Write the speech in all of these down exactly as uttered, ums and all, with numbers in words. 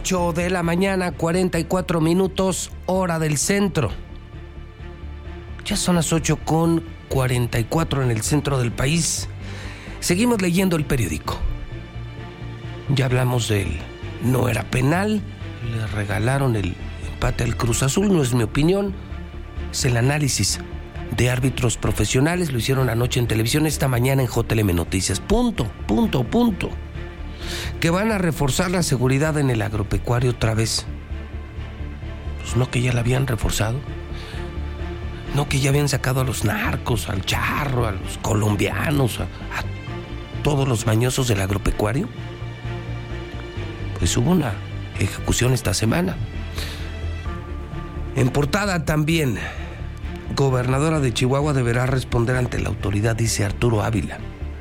ocho de la mañana, cuarenta y cuatro minutos, hora del centro. Ya son las ocho con cuarenta y cuatro en el centro del país. Seguimos leyendo el periódico. Ya hablamos del no era penal, le regalaron el empate al Cruz Azul, no es mi opinión, es el análisis de árbitros profesionales, lo hicieron anoche en televisión, esta mañana en J L M Noticias. Punto, punto, punto. Que van a reforzar la seguridad en el agropecuario otra vez. Pues no que ya la habían reforzado. No que ya habían sacado a los narcos, al charro, a los colombianos, a, a todos los mañosos del agropecuario. Pues hubo una ejecución esta semana. En portada también, gobernadora de Chihuahua deberá responder ante la autoridad, dice Arturo Ávila.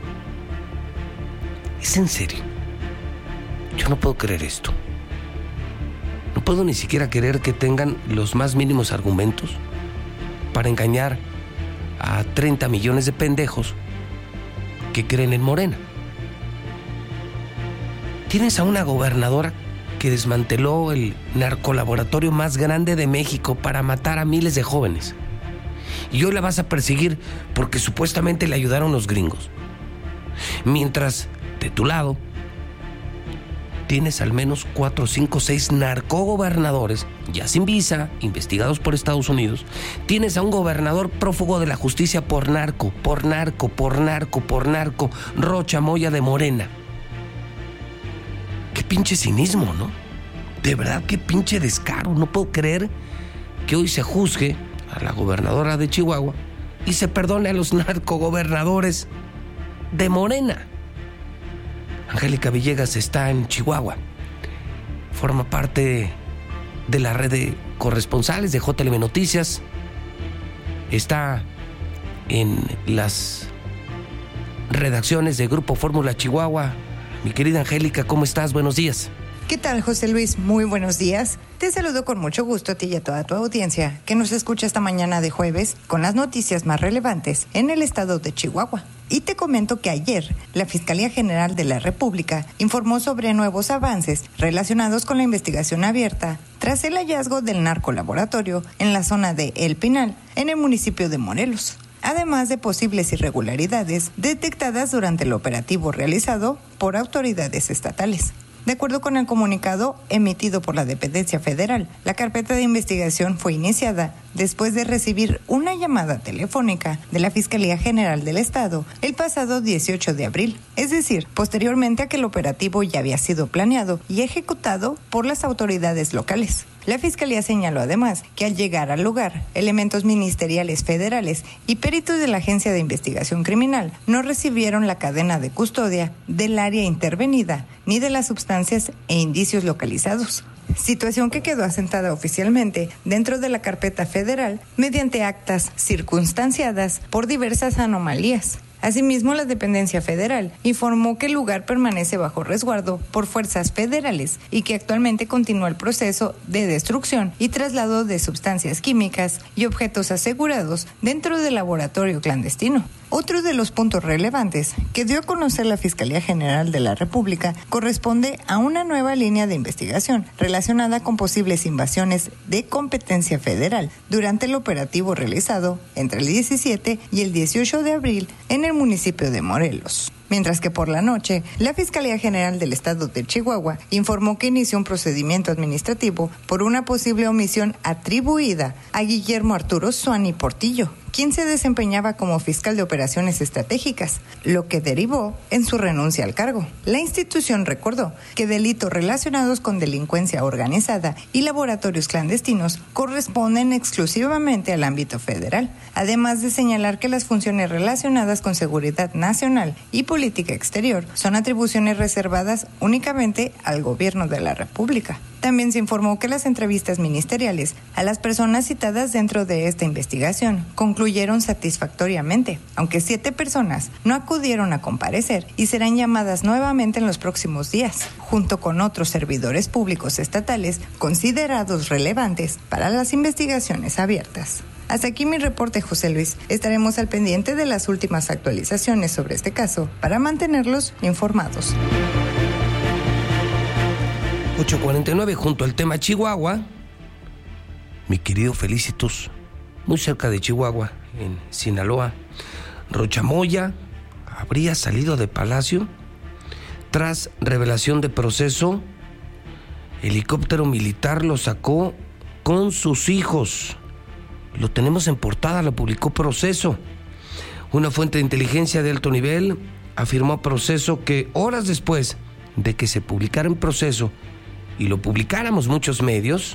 ¿Es en serio? Yo no puedo creer esto. No puedo ni siquiera creer que tengan los más mínimos argumentos para engañar a treinta millones de pendejos que creen en Morena. Tienes a una gobernadora que desmanteló el narcolaboratorio más grande de México para matar a miles de jóvenes. Y hoy la vas a perseguir porque supuestamente le ayudaron los gringos. Mientras, de tu lado, tienes al menos cuatro, cinco, seis narcogobernadores, ya sin visa, investigados por Estados Unidos. Tienes a un gobernador prófugo de la justicia por narco, por narco, por narco, por narco, Rocha Moya de Morena. Qué pinche cinismo, ¿no? De verdad, qué pinche descaro. No puedo creer que hoy se juzgue a la gobernadora de Chihuahua y se perdone a los narcogobernadores de Morena. Angélica Villegas está en Chihuahua. Forma parte de la red de corresponsales de J L M Noticias. Está en las redacciones de Grupo Fórmula Chihuahua. Mi querida Angélica, ¿cómo estás? Buenos días. ¿Qué tal, José Luis? Muy buenos días. Te saludo con mucho gusto a ti y a toda tu audiencia que nos escucha esta mañana de jueves con las noticias más relevantes en el estado de Chihuahua. Y te comento que ayer la Fiscalía General de la República informó sobre nuevos avances relacionados con la investigación abierta tras el hallazgo del narcolaboratorio en la zona de El Pinal, en el municipio de Morelos, además de posibles irregularidades detectadas durante el operativo realizado por autoridades estatales. De acuerdo con el comunicado emitido por la dependencia federal, la carpeta de investigación fue iniciada después de recibir una llamada telefónica de la Fiscalía General del Estado el pasado dieciocho de abril, es decir, posteriormente a que el operativo ya había sido planeado y ejecutado por las autoridades locales. La Fiscalía señaló además que al llegar al lugar, elementos ministeriales federales y peritos de la Agencia de Investigación Criminal no recibieron la cadena de custodia del área intervenida ni de las sustancias e indicios localizados. Situación que quedó asentada oficialmente dentro de la carpeta federal mediante actas circunstanciadas por diversas anomalías. Asimismo, la dependencia federal informó que el lugar permanece bajo resguardo por fuerzas federales y que actualmente continúa el proceso de destrucción y traslado de sustancias químicas y objetos asegurados dentro del laboratorio clandestino. Otro de los puntos relevantes que dio a conocer la Fiscalía General de la República corresponde a una nueva línea de investigación relacionada con posibles invasiones de competencia federal durante el operativo realizado entre el diecisiete y el dieciocho de abril en el municipio de Morelos. Mientras que por la noche, la Fiscalía General del Estado de Chihuahua informó que inició un procedimiento administrativo por una posible omisión atribuida a Guillermo Arturo Suani Portillo, quien se desempeñaba como fiscal de operaciones estratégicas, lo que derivó en su renuncia al cargo. La institución recordó que delitos relacionados con delincuencia organizada y laboratorios clandestinos corresponden exclusivamente al ámbito federal, además de señalar que las funciones relacionadas con seguridad nacional y política exterior son atribuciones reservadas únicamente al gobierno de la República. También se informó que las entrevistas ministeriales a las personas citadas dentro de esta investigación concluyeron satisfactoriamente, aunque siete personas no acudieron a comparecer y serán llamadas nuevamente en los próximos días, junto con otros servidores públicos estatales considerados relevantes para las investigaciones abiertas. Hasta aquí mi reporte, José Luis. Estaremos al pendiente de las últimas actualizaciones sobre este caso para mantenerlos informados. ocho cuarenta y nueve, junto al tema Chihuahua, mi querido Felicitos, muy cerca de Chihuahua, en Sinaloa, Rochamoya habría salido de Palacio tras revelación de proceso. Helicóptero militar lo sacó con sus hijos. Lo tenemos en portada, lo publicó Proceso. Una fuente de inteligencia de alto nivel afirmó a Proceso que horas después de que se publicara en Proceso y lo publicáramos muchos medios,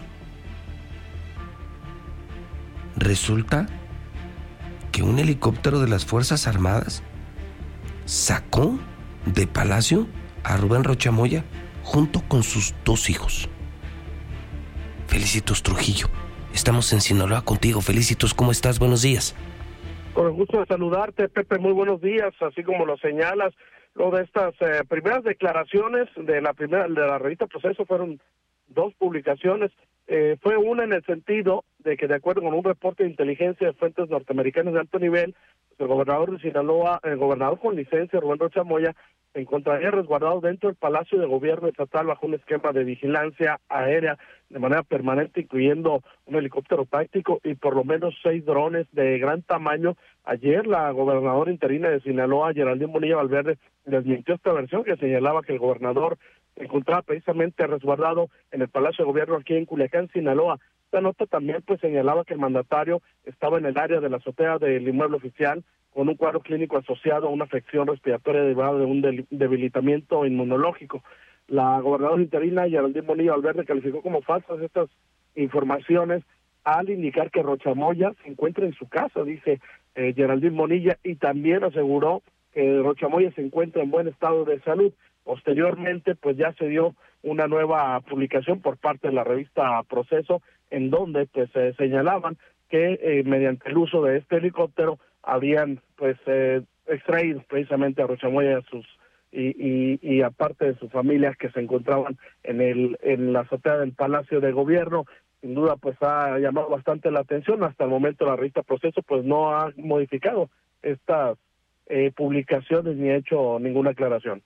resulta que un helicóptero de las Fuerzas Armadas sacó de Palacio a Rubén Rochamoya junto con sus dos hijos. Felicitos Trujillo, estamos en Sinaloa contigo. Felicitos, ¿cómo estás? Buenos días. Con el gusto de saludarte, Pepe, muy buenos días. Así como lo señalas, lo de estas eh, primeras declaraciones de la primera de la revista Proceso fueron dos publicaciones. Eh, fue una en el sentido de que, de acuerdo con un reporte de inteligencia de fuentes norteamericanas de alto nivel, pues el gobernador de Sinaloa, el gobernador con licencia, Rubén Rochamoya, se encontraría resguardado dentro del Palacio de Gobierno estatal bajo un esquema de vigilancia aérea de manera permanente, incluyendo un helicóptero táctico y por lo menos seis drones de gran tamaño. Ayer la gobernadora interina de Sinaloa, Geraldine Bonilla Valverde, desmintió esta versión que señalaba que el gobernador se encontraba precisamente resguardado en el Palacio de Gobierno aquí en Culiacán, Sinaloa. Esta nota también pues señalaba que el mandatario estaba en el área de la azotea del inmueble oficial con un cuadro clínico asociado a una afección respiratoria derivada de un debilitamiento inmunológico. La gobernadora interina, Geraldine Bonilla Valverde, calificó como falsas estas informaciones al indicar que Rochamoya se encuentra en su casa, dice eh, Geraldine Bonilla, y también aseguró que Rochamoya se encuentra en buen estado de salud. Posteriormente, pues ya se dio una nueva publicación por parte de la revista Proceso, en donde pues eh, señalaban que eh, mediante el uso de este helicóptero habían pues eh, extraído precisamente a Rochamoya y a sus y, y, y aparte de sus familias que se encontraban en el en la azotea del Palacio de Gobierno. Sin duda pues ha llamado bastante la atención. Hasta el momento la revista Proceso pues no ha modificado estas eh, publicaciones ni ha hecho ninguna aclaración.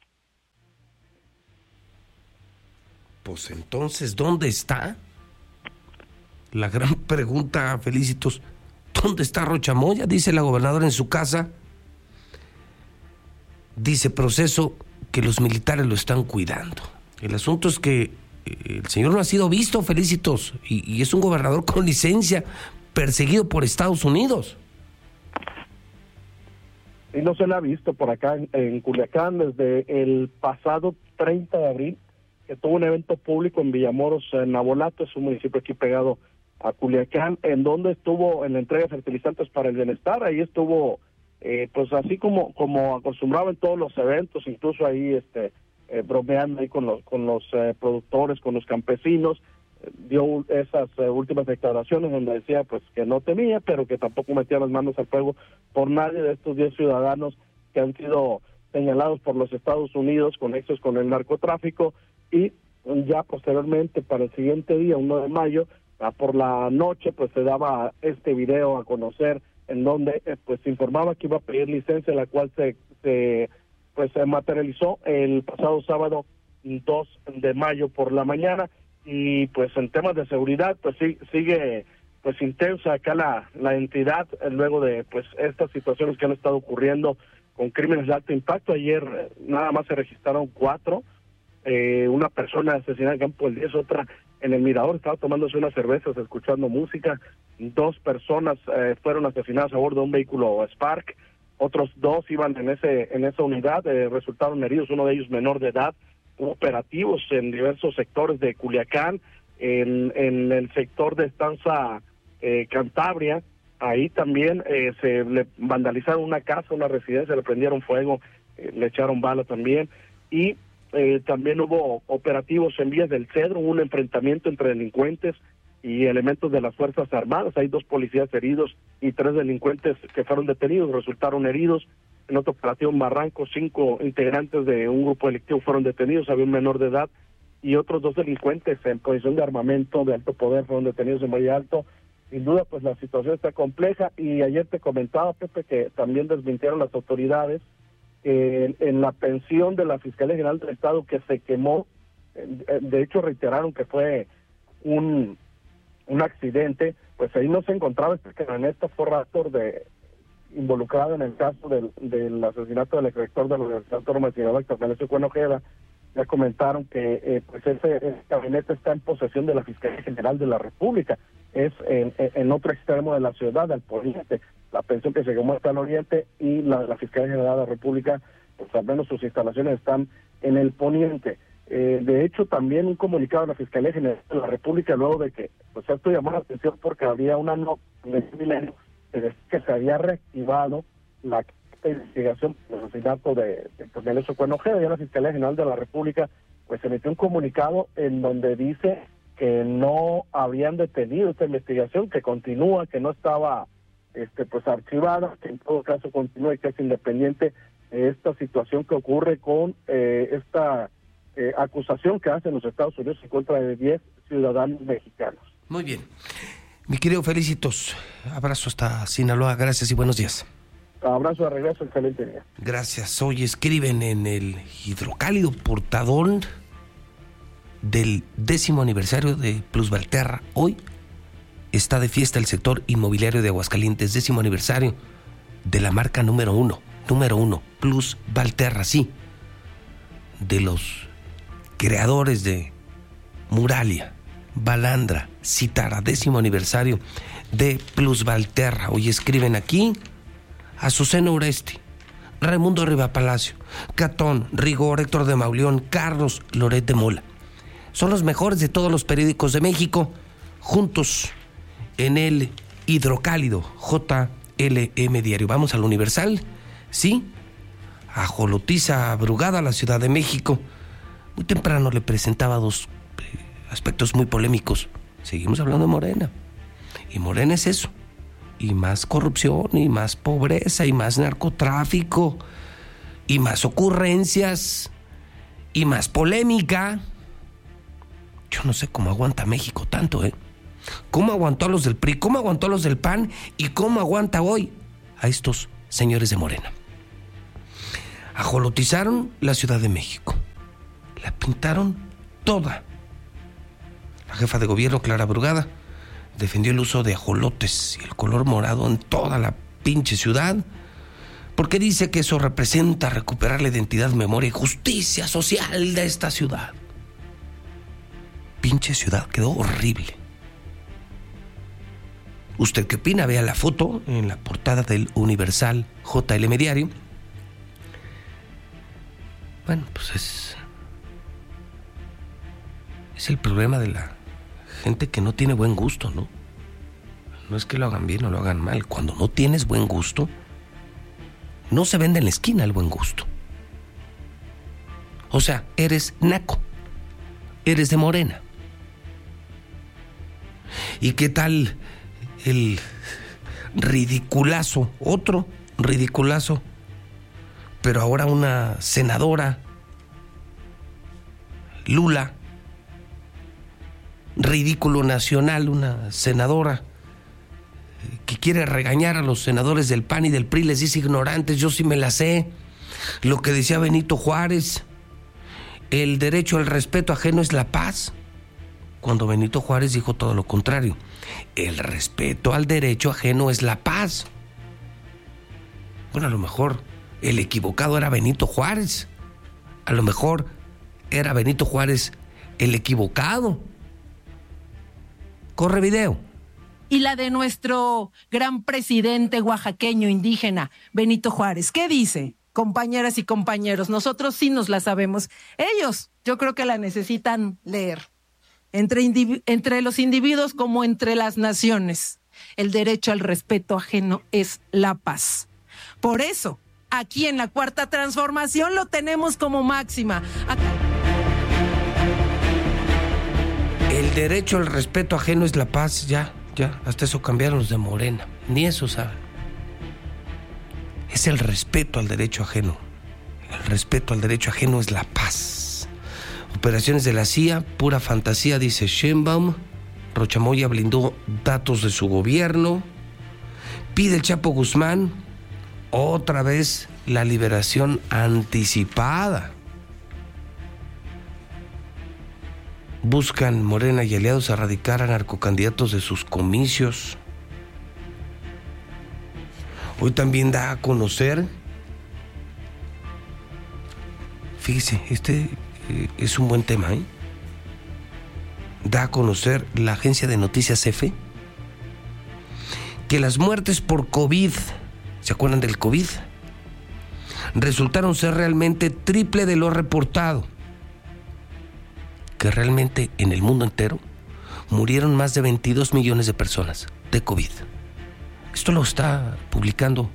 Pues entonces, ¿dónde está? La gran pregunta, Felicitos, ¿dónde está Rochamoya? Dice la gobernadora en su casa. Dice Proceso que los militares lo están cuidando. El asunto es que el señor no ha sido visto, Felicitos, y, y es un gobernador con licencia, perseguido por Estados Unidos. Y no se le ha visto por acá en, en Culiacán desde el pasado treinta de abril, que tuvo un evento público en Villamoros, en Nabolato, es un municipio aquí pegado a Culiacán, en donde estuvo en la entrega de fertilizantes para el bienestar. Ahí estuvo, eh, pues así como como acostumbraba en todos los eventos, incluso ahí este eh, bromeando ahí con los con los eh, productores, con los campesinos, eh, dio esas eh, últimas declaraciones donde decía pues que no temía, pero que tampoco metía las manos al fuego por nadie de estos diez ciudadanos que han sido señalados por los Estados Unidos con nexos con el narcotráfico. Y ya posteriormente, para el siguiente día, uno de mayo, por la noche, pues se daba este video a conocer, en donde eh, pues se informaba que iba a pedir licencia, la cual se, se pues se materializó el pasado sábado dos de mayo por la mañana. Y pues en temas de seguridad, pues sí, sigue pues intensa acá la, la entidad, eh, luego de pues estas situaciones que han estado ocurriendo con crímenes de alto impacto. Ayer eh, nada más se registraron cuatro. Eh, una persona asesinada en Campo del diez, otra en el Mirador, estaba tomándose unas cervezas, escuchando música. Dos personas eh, fueron asesinadas a bordo de un vehículo Spark. Otros dos iban en ese en esa unidad, eh, resultaron heridos, uno de ellos menor de edad. Hubo operativos en diversos sectores de Culiacán, en, en el sector de Estancia eh, Cantabria. Ahí también eh, se le vandalizaron una casa, una residencia, le prendieron fuego, eh, le echaron bala también. Y Eh, también hubo operativos en Vías del Cedro, un enfrentamiento entre delincuentes y elementos de las Fuerzas Armadas. Hay dos policías heridos y tres delincuentes que fueron detenidos, resultaron heridos. En otro operativo en Barranco, cinco integrantes de un grupo delictivo fueron detenidos, había un menor de edad, y otros dos delincuentes en posición de armamento de alto poder fueron detenidos en Valle Alto. Sin duda, pues la situación está compleja, y ayer te comentaba, Pepe, que también desmintieron las autoridades Eh, en la pensión de la Fiscalía General del Estado que se quemó de hecho reiteraron que fue un, un accidente, pues ahí no se encontraba este camioneta Ford Raptor de, involucrado en el caso del, del asesinato del exrector de la Universidad Autónoma de Sinaloa, Ignacio Cuen Ojeda. Ya comentaron que eh, pues ese, ese camioneta está en posesión de la Fiscalía General de la República, es en, en otro extremo de la ciudad, al poniente. La pensión que se quemó está al oriente y la, la Fiscalía General de la República, pues al menos sus instalaciones están en el poniente. Eh, de hecho, también un comunicado de la Fiscalía General de la República, luego de que, pues esto llamó la atención porque había una nota en el Milenio que se había reactivado la investigación por el asesinato de, de Cornelio Cuen Ojeda. Ya la Fiscalía General de la República pues emitió un comunicado en donde dice que no habían detenido esta investigación, que continúa, que no estaba este pues archivada, que en todo caso continúa y que es independiente de esta situación que ocurre con eh, esta eh, acusación que hacen los Estados Unidos en contra de diez ciudadanos mexicanos. Muy bien. Mi querido Felicitos, abrazo hasta Sinaloa, gracias y buenos días. Abrazo de regreso, excelente día. Gracias. Hoy escriben en el Hidrocálido portador del décimo aniversario de Plus Valterra. Hoy está de fiesta el sector inmobiliario de Aguascalientes, décimo aniversario de la marca número uno, número uno, Plus Valterra, sí, de los creadores de Muralia, Balandra, Citara, décimo aniversario de Plus Valterra. Hoy escriben aquí Azucena Uresti, Raimundo Rivapalacio, Catón, Rigor, Héctor de Mauleón, Carlos Loret de Mola. Son los mejores de todos los periódicos de México, juntos en el Hidrocálido, J L M Diario. Vamos al Universal, sí, ajolotiza Brugada, la Ciudad de México. Muy temprano le presentaba dos eh, aspectos muy polémicos. Seguimos hablando de Morena. Y Morena es eso. Y más corrupción, y más pobreza, y más narcotráfico, y más ocurrencias, y más polémica. Yo no sé cómo aguanta México tanto, ¿eh? ¿Cómo aguantó a los del P R I? ¿Cómo aguantó a los del P A N? ¿Y cómo aguanta hoy a estos señores de Morena? Ajolotizaron la Ciudad de México. La pintaron toda. La jefa de gobierno, Clara Brugada, defendió el uso de ajolotes y el color morado en toda la pinche ciudad, porque dice que eso representa recuperar la identidad, memoria y justicia social de esta ciudad. Pinche ciudad, quedó horrible. ¿Usted qué opina? Vea la foto en la portada del Universal J L M Diario. Bueno, pues es... es el problema de la gente que no tiene buen gusto, ¿no? No es que lo hagan bien o lo hagan mal. Cuando no tienes buen gusto, no se vende en la esquina el buen gusto. O sea, eres naco. Eres de Morena. ¿Y qué tal el ridiculazo? Otro ridiculazo. Pero ahora una senadora, Lula, ridículo nacional, una senadora que quiere regañar a los senadores del P A N y del P R I, les dice ignorantes. Yo sí me la sé. Lo que decía Benito Juárez, el derecho al respeto ajeno es la paz, cuando Benito Juárez dijo todo lo contrario. El respeto al derecho ajeno es la paz. Bueno, a lo mejor el equivocado era Benito Juárez. A lo mejor era Benito Juárez el equivocado. Corre video. Y la de nuestro gran presidente oaxaqueño indígena, Benito Juárez. ¿Qué dice? Compañeras y compañeros, nosotros sí nos la sabemos. Ellos, yo creo que la necesitan leer. Entre, indiv- entre los individuos como entre las naciones. El derecho al respeto ajeno es la paz. Por eso, aquí en la Cuarta Transformación lo tenemos como máxima. Acá... El derecho al respeto ajeno es la paz, ya, ya, hasta eso cambiaron los de Morena, ni eso saben. Es el respeto al derecho ajeno. El respeto al derecho ajeno es la paz. Operaciones de la C I A, pura fantasía, dice Sheinbaum. Rocha Moya blindó datos de su gobierno. Pide el Chapo Guzmán otra vez la liberación anticipada. Buscan Morena y aliados erradicar a narcocandidatos de sus comicios. Hoy también da a conocer, fíjese, este eh, es un buen tema, ¿eh? Da a conocer la agencia de noticias EFE que las muertes por COVID, ¿se acuerdan del COVID? Resultaron ser realmente triple de lo reportado. Que realmente en el mundo entero murieron más de veintidós millones de personas de COVID. Esto lo está publicando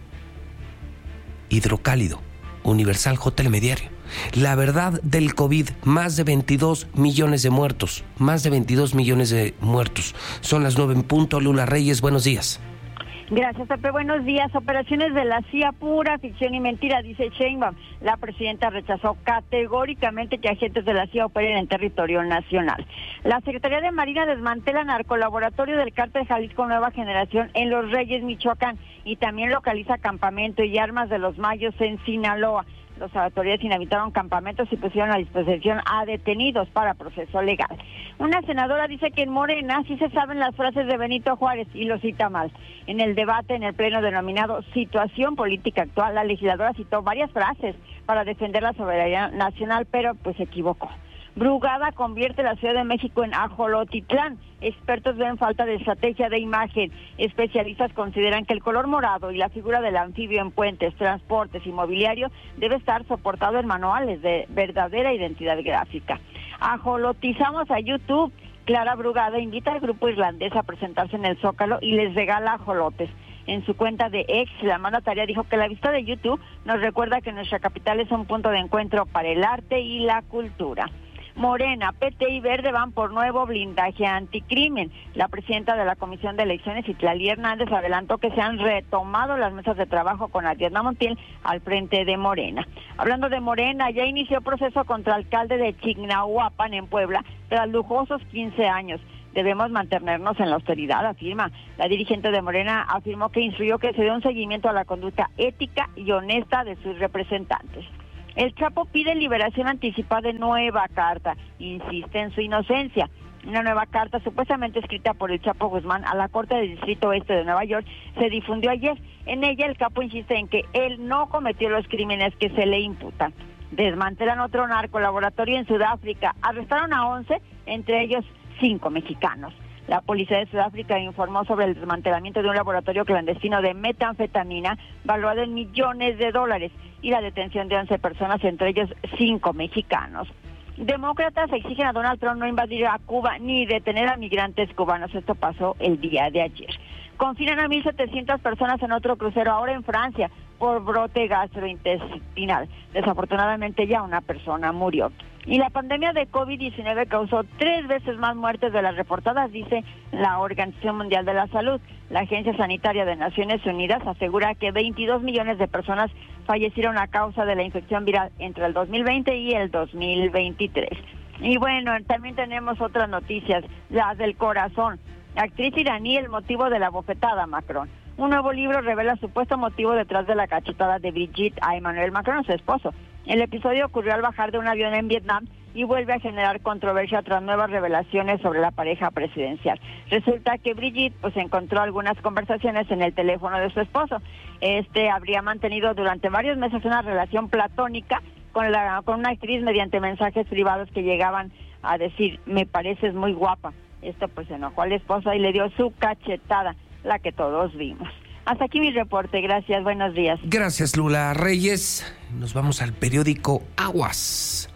Hidrocálido, Universal, J L Diario. La verdad del COVID, más de veintidós millones de muertos, más de veintidós millones de muertos. Son las nueve en punto. Lula Reyes, buenos días. Gracias, Pepe. Buenos días. Operaciones de la C I A, pura ficción y mentira, dice Sheinbaum. La presidenta rechazó categóricamente que agentes de la C I A operen en territorio nacional. La Secretaría de Marina desmantela narcolaboratorio del Cártel Jalisco Nueva Generación en Los Reyes, Michoacán, y también localiza campamento y armas de los Mayos en Sinaloa. Los autoridades inhabitaron campamentos y pusieron a disposición a detenidos para proceso legal. Una senadora dice que en Morena sí se saben las frases de Benito Juárez y lo cita mal. En el debate en el pleno denominado Situación Política Actual, la legisladora citó varias frases para defender la soberanía nacional, pero pues se equivocó. Brugada convierte la Ciudad de México en Ajolotitlán. Expertos ven falta de estrategia de imagen. Especialistas consideran que el color morado y la figura del anfibio en puentes, transportes y mobiliario debe estar soportado en manuales de verdadera identidad gráfica. Ajolotizamos a YouTube. Clara Brugada invita al grupo irlandés a presentarse en el Zócalo y les regala ajolotes. En su cuenta de X, la mandataria dijo que la visita de YouTube nos recuerda que nuestra capital es un punto de encuentro para el arte y la cultura. Morena, P T y Verde van por nuevo blindaje anticrimen. La presidenta de la Comisión de Elecciones, Itlali Hernández, adelantó que se han retomado las mesas de trabajo con Ariadna Montiel al frente de Morena. Hablando de Morena, ya inició proceso contra el alcalde de Chignahuapan, en Puebla, tras lujosos quince años. Debemos mantenernos en la austeridad, afirma. La dirigente de Morena afirmó que instruyó que se dé un seguimiento a la conducta ética y honesta de sus representantes. El Chapo pide liberación anticipada de nueva carta, insiste en su inocencia. Una nueva carta supuestamente escrita por el Chapo Guzmán a la Corte del Distrito Oeste de Nueva York se difundió ayer. En ella el capo insiste en que él no cometió los crímenes que se le imputan. Desmantelan otro narcolaboratorio en Sudáfrica, arrestaron a once, entre ellos cinco mexicanos. La policía de Sudáfrica informó sobre el desmantelamiento de un laboratorio clandestino de metanfetamina valuado en millones de dólares y la detención de once personas, entre ellos cinco mexicanos. Demócratas exigen a Donald Trump no invadir a Cuba ni detener a migrantes cubanos. Esto pasó el día de ayer. Confinan a mil setecientas personas en otro crucero, ahora en Francia, por brote gastrointestinal. Desafortunadamente ya una persona murió. Y la pandemia de COVID diecinueve causó tres veces más muertes de las reportadas, dice la Organización Mundial de la Salud. La Agencia Sanitaria de Naciones Unidas asegura que veintidós millones de personas fallecieron a causa de la infección viral entre el dos mil veinte y el dos mil veintitrés. Y bueno, también tenemos otras noticias, las del corazón. La actriz iraní, el motivo de la bofetada a Macron. Un nuevo libro revela el supuesto motivo detrás de la cachetada de Brigitte a Emmanuel Macron, su esposo. El episodio ocurrió al bajar de un avión en Vietnam y vuelve a generar controversia tras nuevas revelaciones sobre la pareja presidencial. Resulta que Brigitte pues encontró algunas conversaciones en el teléfono de su esposo. Este habría mantenido durante varios meses una relación platónica con la con una actriz mediante mensajes privados que llegaban a decir: me pareces muy guapa. Esto pues enojó al esposo y le dio su cachetada, la que todos vimos. Hasta aquí mi reporte, gracias, buenos días. Gracias, Lula Reyes. Nos vamos al periódico Aguas,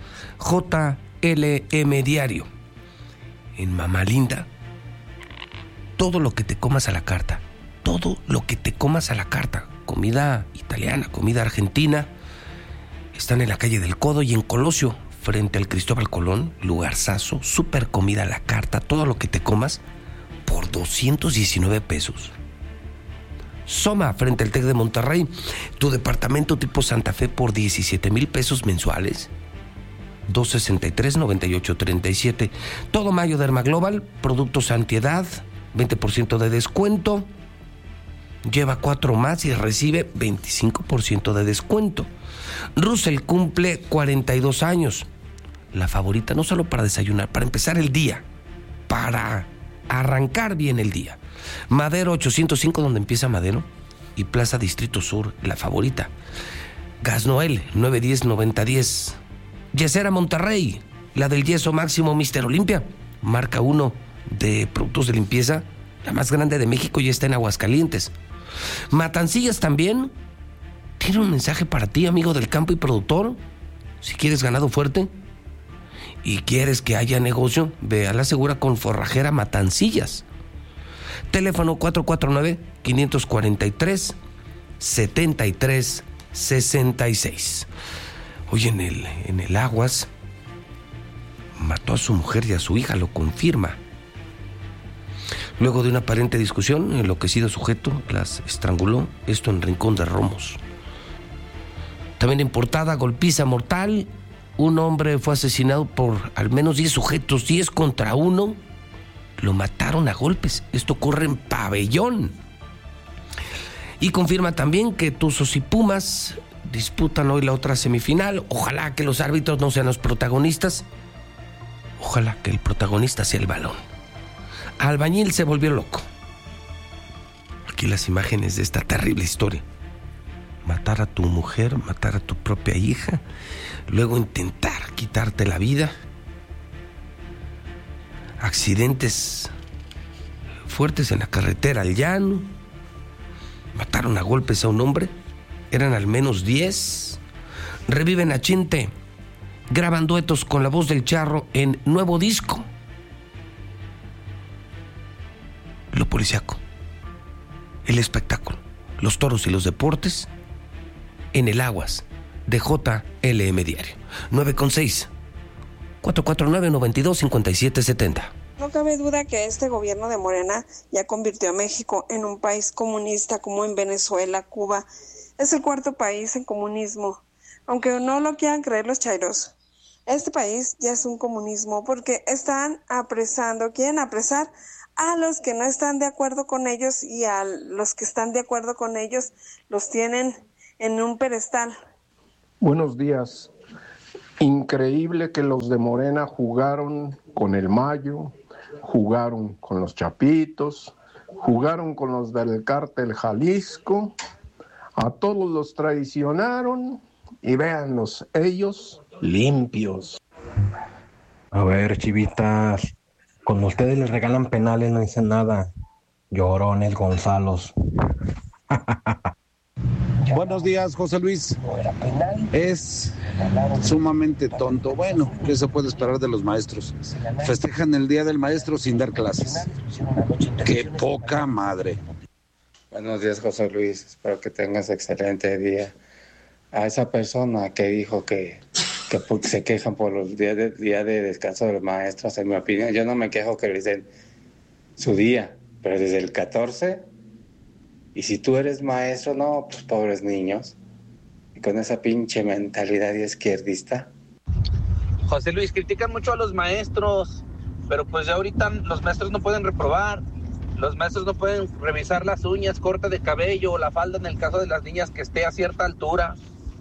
J L M Diario. En Mamalinda, todo lo que te comas a la carta, todo lo que te comas a la carta, comida italiana, comida argentina, están en la calle del Codo y en Colosio, frente al Cristóbal Colón, lugarzazo, súper comida a la carta, todo lo que te comas, por doscientos diecinueve pesos. Soma, frente al TEC de Monterrey, tu departamento tipo Santa Fe por diecisiete mil pesos mensuales, dos sesenta y tres, noventa y ocho, treinta y siete. Todo Mayo Derma Global, productos antiedad, veinte por ciento de descuento. Lleva cuatro más y recibe veinticinco por ciento de descuento. Russell cumple cuarenta y dos años. La Favorita, no solo para desayunar, para empezar el día, para arrancar bien el día. Madero ochocientos cinco, donde empieza Madero, y Plaza Distrito Sur, La Favorita. Gas Noel, nueve diez noventa diez. Yesera Monterrey, la del yeso máximo Mister Olimpia, marca uno de productos de limpieza, la más grande de México, y está en Aguascalientes. Matancillas también tiene un mensaje para ti, amigo del campo y productor. Si quieres ganado fuerte y quieres que haya negocio, ve a la segura con Forrajera Matancillas. Teléfono cuatro cuatro nueve, cinco cuatro tres, siete tres seis seis. Hoy en el, en el Aguas mató a su mujer y a su hija, lo confirma. Luego de una aparente discusión, el enloquecido sujeto las estranguló, esto en Rincón de Romos. También en Portada, golpiza mortal. Un hombre fue asesinado por al menos diez sujetos, diez contra uno. Lo mataron a golpes. Esto ocurre en Pabellón. Y confirma también que Tuzos y Pumas disputan hoy la otra semifinal. Ojalá que los árbitros no sean los protagonistas. Ojalá que el protagonista sea el balón. Albañil se volvió loco. Aquí las imágenes de esta terrible historia. Matar a tu mujer, matar a tu propia hija, luego intentar quitarte la vida. Accidentes fuertes en la carretera al llano. Mataron a golpes a un hombre. Eran al menos diez. Reviven a Chente. Graban duetos con la voz del Charro en nuevo disco. Lo policíaco, el espectáculo, los toros y los deportes en el Aguas de J L M Diario. nueve con seis. cuatro cuatro nueve, nueve dos, cinco siete siete cero. No cabe duda que este gobierno de Morena ya convirtió a México en un país comunista como en Venezuela, Cuba. Es el cuarto país en comunismo. Aunque no lo quieran creer los chairos, este país ya es un comunismo porque están apresando, quieren apresar a los que no están de acuerdo con ellos, y a los que están de acuerdo con ellos los tienen en un pedestal. Buenos días. Increíble que los de Morena jugaron con el Mayo, jugaron con los Chapitos, jugaron con los del Cártel Jalisco, a todos los traicionaron y véanlos, ellos limpios. A ver, chivitas, cuando ustedes les regalan penales no dicen nada. Llorones Gonzalos. Buenos días, José Luis. Es sumamente tonto. Bueno, ¿qué se puede esperar de los maestros? Festejan el Día del Maestro sin dar clases. ¡Qué poca madre! Buenos días, José Luis. Espero que tengas excelente día. A esa persona que dijo que, que se quejan por los días de, día de descanso de los maestros, en mi opinión, yo no me quejo que les den su día, pero desde el catorce... Y si tú eres maestro, no, pues pobres niños. Y con esa pinche mentalidad izquierdista. José Luis, critican mucho a los maestros, pero pues ya ahorita los maestros no pueden reprobar. Los maestros no pueden revisar las uñas, corte de cabello o la falda en el caso de las niñas que esté a cierta altura.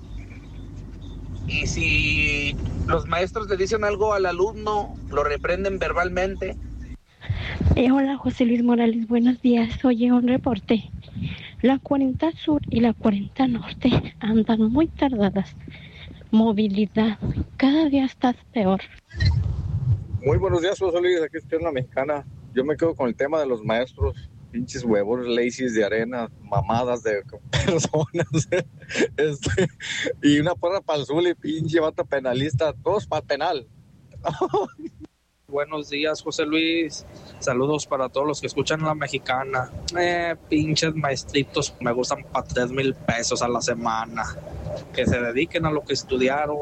Y si los maestros le dicen algo al alumno, lo reprenden verbalmente. Eh, hola, José Luis Morales, buenos días. Oye, un reporte. La cuarenta Sur y la cuarenta Norte andan muy tardadas. Movilidad, cada día está peor. Muy buenos días, José Luis, aquí estoy en La Mexicana. Yo me quedo con el tema de los maestros. Pinches huevos, laces de arena, mamadas de personas. este, y una porra para el Zuli, pinche vato penalista, todos para penal. Buenos días, José Luis. Saludos para todos los que escuchan La Mexicana. Eh, pinches maestritos, me gustan para tres mil pesos a la semana. Que se dediquen a lo que estudiaron.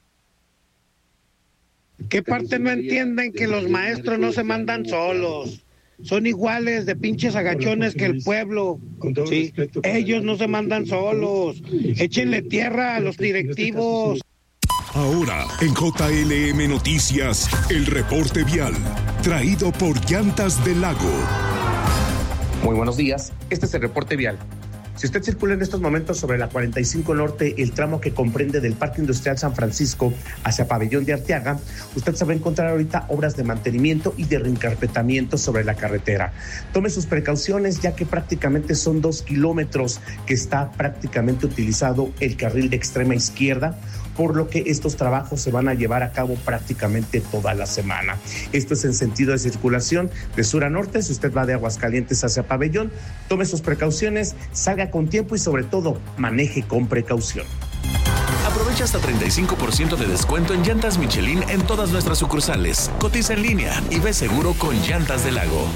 ¿Qué parte no entienden que los maestros no se mandan solos? Son iguales de pinches agachones que el pueblo. Sí, ellos no se mandan solos. Échenle tierra a los directivos. Ahora, en J L M Noticias, el reporte vial, traído por Llantas del Lago. Muy buenos días, este es el reporte vial. Si usted circula en estos momentos sobre la cuarenta y cinco Norte, el tramo que comprende del Parque Industrial San Francisco hacia Pabellón de Arteaga, usted se va a encontrar ahorita obras de mantenimiento y de reencarpetamiento sobre la carretera. Tome sus precauciones, ya que prácticamente son dos kilómetros que está prácticamente utilizado el carril de extrema izquierda, por lo que estos trabajos se van a llevar a cabo prácticamente toda la semana. Esto es en sentido de circulación de sur a norte. Si usted va de Aguascalientes hacia Pabellón, tome sus precauciones, salga con tiempo y sobre todo maneje con precaución. Aprovecha hasta treinta y cinco por ciento de descuento en llantas Michelin en todas nuestras sucursales. Cotiza en línea y ve seguro con Llantas del Lago.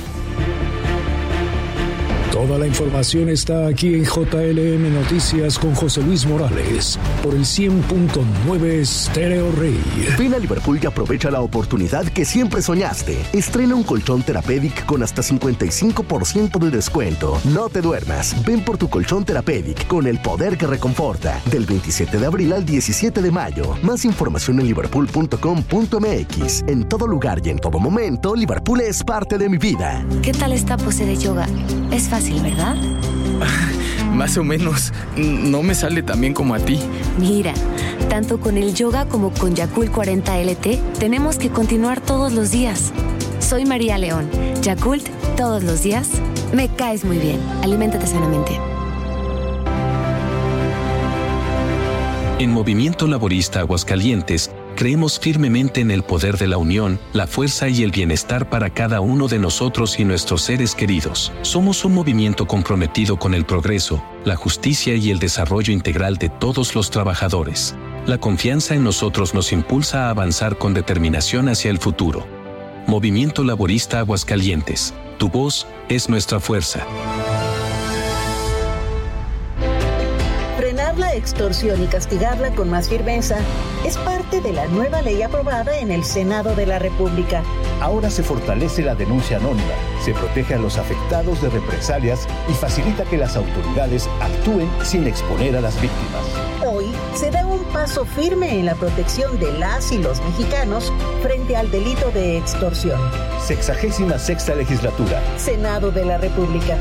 Toda la información está aquí en J L M Noticias con José Luis Morales por el cien punto nueve Stereo Rey. Ven a Liverpool y aprovecha la oportunidad que siempre soñaste. Estrena un colchón Therapeutic con hasta cincuenta y cinco por ciento de descuento. No te duermas. Ven por tu colchón Therapeutic con el poder que reconforta. Del veintisiete de abril al diecisiete de mayo. Más información en liverpool punto com punto m x. En todo lugar y en todo momento, Liverpool es parte de mi vida. ¿Qué tal esta pose de yoga? Es fácil, ¿verdad? Más o menos. No me sale tan bien como a ti. Mira, tanto con el yoga como con Yakult cuarenta L T, tenemos que continuar todos los días. Soy María León. Yakult, todos los días. Me caes muy bien. Aliméntate sanamente. En Movimiento Laborista Aguascalientes, creemos firmemente en el poder de la unión, la fuerza y el bienestar para cada uno de nosotros y nuestros seres queridos. Somos un movimiento comprometido con el progreso, la justicia y el desarrollo integral de todos los trabajadores. La confianza en nosotros nos impulsa a avanzar con determinación hacia el futuro. Movimiento Laborista Aguascalientes. Tu voz es nuestra fuerza. Frenar la extorsión y castigarla con más firmeza es parte de la nueva ley aprobada en el Senado de la República. Ahora se fortalece la denuncia anónima, se protege a los afectados de represalias y facilita que las autoridades actúen sin exponer a las víctimas. Hoy se da un paso firme en la protección de las y los mexicanos frente al delito de extorsión. Sexagésima sexta legislatura. Senado de la República.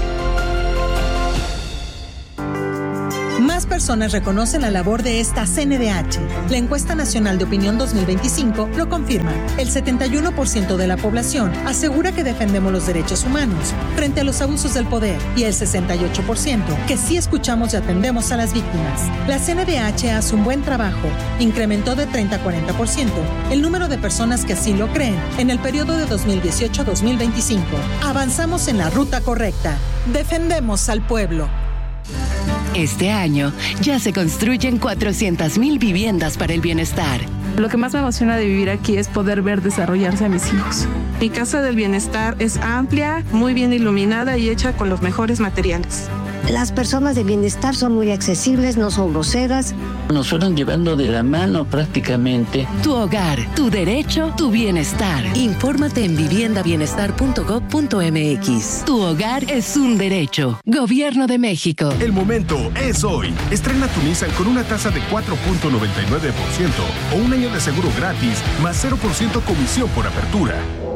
Más personas reconocen la labor de esta C N D H. La encuesta nacional de opinión dos mil veinticinco lo confirma. El setenta y uno por ciento de la población asegura que defendemos los derechos humanos frente a los abusos del poder y el sesenta y ocho por ciento que sí escuchamos y atendemos a las víctimas. La C N D H hace un buen trabajo. Incrementó de treinta a cuarenta por ciento el número de personas que así lo creen en el periodo de dos mil dieciocho a dos mil veinticinco. Avanzamos en la ruta correcta. Defendemos al pueblo. Este año ya se construyen cuatrocientas mil viviendas para el bienestar. Lo que más me emociona de vivir aquí es poder ver desarrollarse a mis hijos. Mi casa del bienestar es amplia, muy bien iluminada y hecha con los mejores materiales. Las personas de bienestar son muy accesibles, no son groseras. Nos fueron llevando de la mano prácticamente. Tu hogar, tu derecho, tu bienestar. Infórmate en vivienda bienestar punto gob punto m x. Tu hogar es un derecho. Gobierno de México. El momento es hoy. Estrena tu Nissan con una tasa de cuatro punto noventa y nueve por ciento o un año de seguro gratis más cero por ciento comisión por apertura.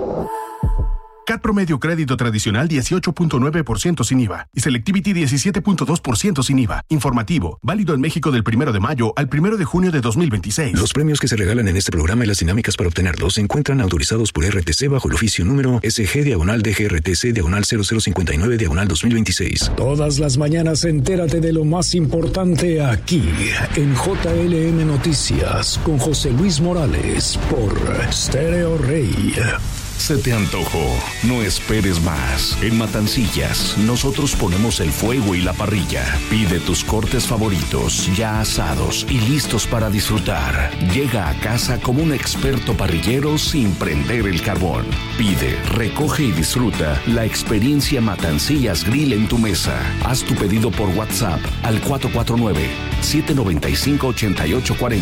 C A T promedio crédito tradicional dieciocho punto nueve por ciento sin I V A y Selectivity diecisiete punto dos por ciento sin I V A. Informativo, válido en México del primero de mayo al primero de junio de dos mil veintiséis. Los premios que se regalan en este programa y las dinámicas para obtenerlos se encuentran autorizados por R T C bajo el oficio número S G diagonal D G R T C diagonal cero cero cincuenta y nueve diagonal dos mil veintiséis. Todas las mañanas entérate de lo más importante aquí en J L M Noticias con José Luis Morales por Stereo Rey. Se te antojó, no esperes más. En Matancillas, nosotros ponemos el fuego y la parrilla. Pide tus cortes favoritos, ya asados y listos para disfrutar. Llega a casa como un experto parrillero sin prender el carbón. Pide, recoge y disfruta la experiencia Matancillas Grill en tu mesa. Haz tu pedido por WhatsApp al cuatro cuatro nueve, siete nueve cinco, ocho ocho cuatro cero.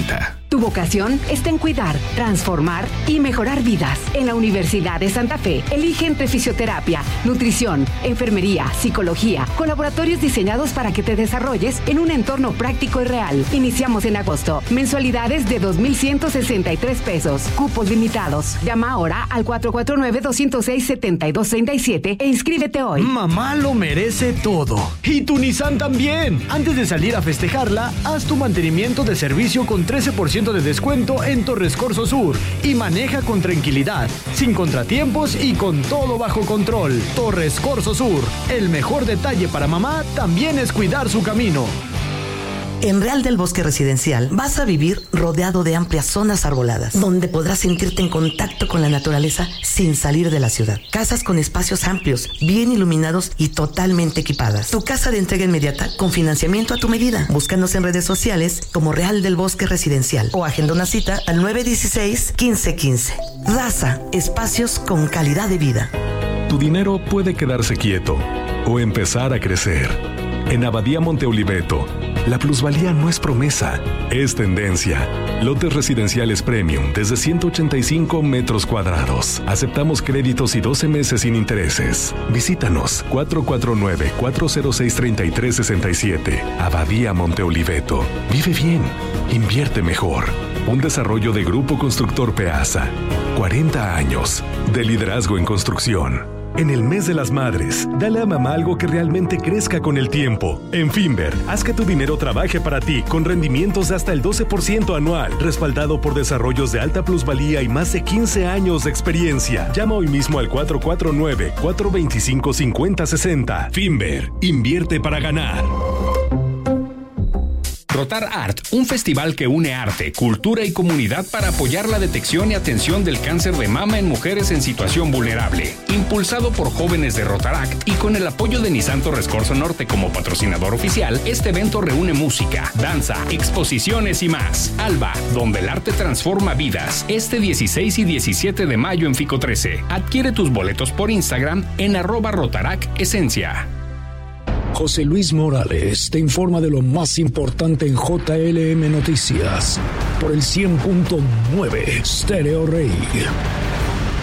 Tu vocación está en cuidar, transformar y mejorar vidas. En la Universidad de Santa Fe, elige entre fisioterapia, nutrición, enfermería, psicología, con laboratorios diseñados para que te desarrolles en un entorno práctico y real. Iniciamos en agosto. Mensualidades de dos mil ciento sesenta y tres pesos. Cupos limitados. Llama ahora al cuatro cuatro nueve, dos cero seis, siete dos tres siete e inscríbete hoy. Mamá lo merece todo. Y tu Nissan también. Antes de salir a festejarla, haz tu mantenimiento de servicio con trece por ciento de descuento en Torres Corso Sur y maneja con tranquilidad, sin contratiempos y con todo bajo control. Torres Corso Sur, el mejor detalle para mamá también es cuidar su camino. En Real del Bosque Residencial vas a vivir rodeado de amplias zonas arboladas, donde podrás sentirte en contacto con la naturaleza sin salir de la ciudad. Casas con espacios amplios, bien iluminados y totalmente equipadas. Tu casa de entrega inmediata con financiamiento a tu medida. Búscanos en redes sociales como Real del Bosque Residencial o agenda una cita al nueve uno seis, uno cinco uno cinco. Raza, espacios con calidad de vida. Tu dinero puede quedarse quieto o empezar a crecer. En Abadía Monte Oliveto, la plusvalía no es promesa, es tendencia. Lotes residenciales premium desde ciento ochenta y cinco metros cuadrados. Aceptamos créditos y doce meses sin intereses. Visítanos cuatro cuatro nueve, cuatro cero seis, tres tres seis siete. Abadía Monte Oliveto. Vive bien, invierte mejor. Un desarrollo de Grupo Constructor Peasa. cuarenta años de liderazgo en construcción. En el mes de las madres, dale a mamá algo que realmente crezca con el tiempo. En Finver, haz que tu dinero trabaje para ti con rendimientos de hasta el doce por ciento anual, respaldado por desarrollos de alta plusvalía y más de quince años de experiencia. Llama hoy mismo al cuatro cuatro nueve, cuatro dos cinco, cinco cero seis cero. Finver, invierte para ganar. Rotar Art, un festival que une arte, cultura y comunidad para apoyar la detección y atención del cáncer de mama en mujeres en situación vulnerable. Impulsado por jóvenes de Rotaract y con el apoyo de Nissan Torres Corso Norte como patrocinador oficial, este evento reúne música, danza, exposiciones y más. Alba, donde el arte transforma vidas. Este dieciséis y diecisiete de mayo en Fico trece. Adquiere tus boletos por Instagram en arroba Rotaract Esencia. José Luis Morales te informa de lo más importante en J L M Noticias por el cien punto nueve Stereo Rey.